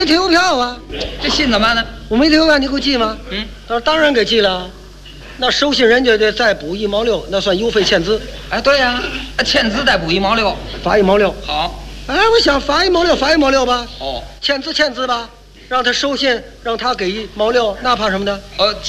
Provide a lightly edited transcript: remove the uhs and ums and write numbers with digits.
退邮票啊！ 这信怎么办呢？ 我没退邮票，你给我寄吗？他说当然给寄了。那收信人家得再补1毛6，那算邮费欠资。 哎，对呀、欠资再补1毛6， 罚1毛6。 好。 哎，我想罚1毛6，罚1毛6吧。 哦， 欠资吧，让他收信，让他给1毛6，那怕什么的？